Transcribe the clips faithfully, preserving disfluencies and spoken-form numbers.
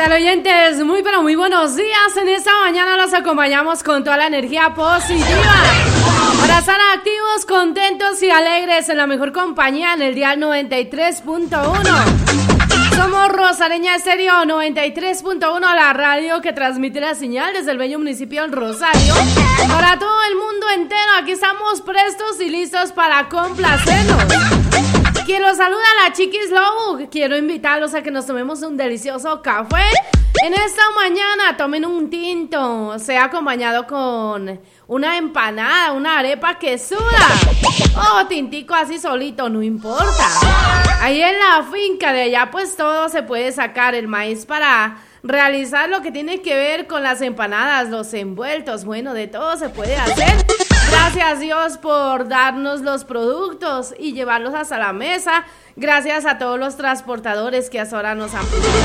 tal, oyentes? Muy pero muy buenos días. En esta mañana los acompañamos con toda la energía positiva para estar activos, contentos y alegres en la mejor compañía en el dial noventa y tres punto uno. Somos Rosareña Estéreo noventa y tres punto uno, la radio que transmite la señal desde el bello municipio del Rosario para todo el mundo entero. Aquí estamos prestos y listos para complacernos. Quien los saluda, la Chiquis Low. Quiero invitarlos a que nos tomemos un delicioso café. En esta mañana tomen un tinto, sea acompañado con una empanada, una arepa que suda. Oh, tintico así solito, no importa. Ahí en la finca de allá pues todo se puede sacar, el maíz para realizar lo que tiene que ver con las empanadas, los envueltos, bueno, de todo se puede hacer. Gracias Dios por darnos los productos y llevarlos hasta la mesa. Gracias a todos los transportadores que hasta ahora nos han pedido.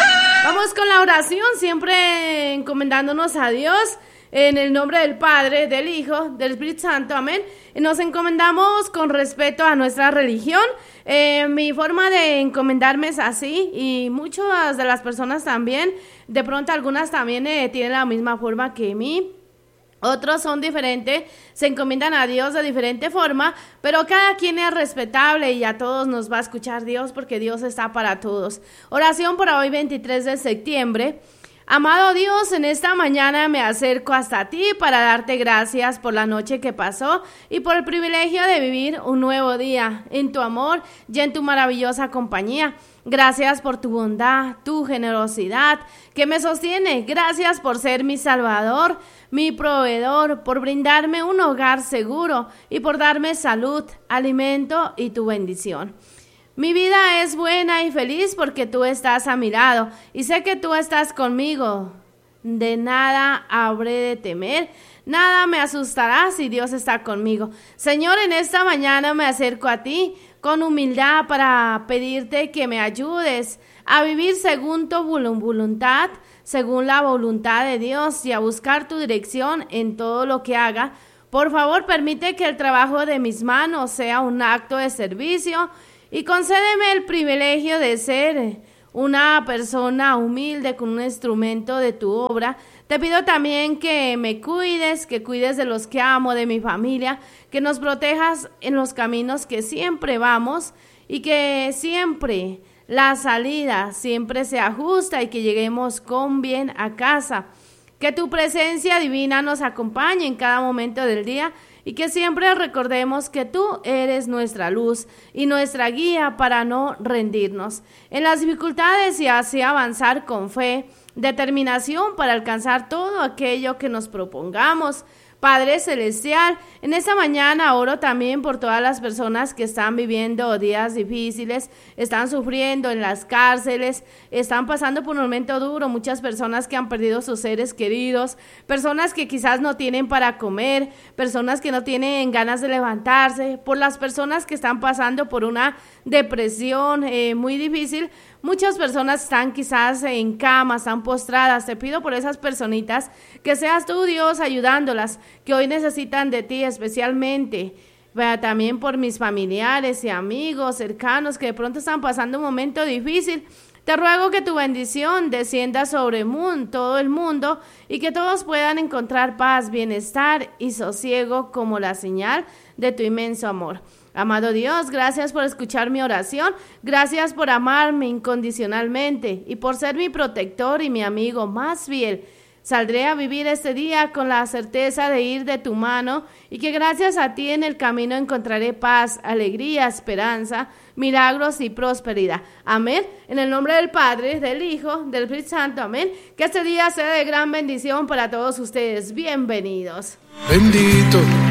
Vamos con la oración, siempre encomendándonos a Dios. En el nombre del Padre, del Hijo, del Espíritu Santo, amén. Nos encomendamos con respeto a nuestra religión. Eh, mi forma de encomendarme es así y muchas de las personas también, de pronto algunas también eh, tienen la misma forma que mí. Otros son diferentes, se encomiendan a Dios de diferente forma, pero cada quien es respetable y a todos nos va a escuchar Dios porque Dios está para todos. Oración para hoy veintitrés de septiembre. Amado Dios, en esta mañana me acerco hasta ti para darte gracias por la noche que pasó y por el privilegio de vivir un nuevo día en tu amor y en tu maravillosa compañía. Gracias por tu bondad, tu generosidad que me sostiene. Gracias por ser mi salvador, mi proveedor, por brindarme un hogar seguro y por darme salud, alimento y tu bendición. Mi vida es buena y feliz porque tú estás a mi lado y sé que tú estás conmigo. De nada habré de temer, nada me asustará si Dios está conmigo. Señor, en esta mañana me acerco a ti con humildad para pedirte que me ayudes a vivir según tu voluntad, según la voluntad de Dios y a buscar tu dirección en todo lo que haga. Por favor, permite que el trabajo de mis manos sea un acto de servicio y concédeme el privilegio de ser una persona humilde con un instrumento de tu obra. Te pido también que me cuides, que cuides de los que amo, de mi familia, que nos protejas en los caminos que siempre vamos y que siempre la salida siempre sea justa y que lleguemos con bien a casa. Que tu presencia divina nos acompañe en cada momento del día y que siempre recordemos que tú eres nuestra luz y nuestra guía para no rendirnos en las dificultades y así avanzar con fe, determinación para alcanzar todo aquello que nos propongamos. Padre Celestial, en esta mañana oro también por todas las personas que están viviendo días difíciles, están sufriendo en las cárceles, están pasando por un momento duro, muchas personas que han perdido sus seres queridos, personas que quizás no tienen para comer, personas que no tienen ganas de levantarse, por las personas que están pasando por una depresión eh, muy difícil. Muchas personas están quizás en cama, están postradas. Te pido por esas personitas que seas tú, Dios, ayudándolas, que hoy necesitan de ti especialmente. Pero también por mis familiares y amigos cercanos que de pronto están pasando un momento difícil. Te ruego que tu bendición descienda sobre mundo, todo el mundo y que todos puedan encontrar paz, bienestar y sosiego como la señal de tu inmenso amor. Amado Dios, gracias por escuchar mi oración, gracias por amarme incondicionalmente y por ser mi protector y mi amigo más fiel. Saldré a vivir este día con la certeza de ir de tu mano y que gracias a ti en el camino encontraré paz, alegría, esperanza, milagros y prosperidad. Amén. En el nombre del Padre, del Hijo, del Espíritu Santo. Amén. Que este día sea de gran bendición para todos ustedes. Bienvenidos. Bendito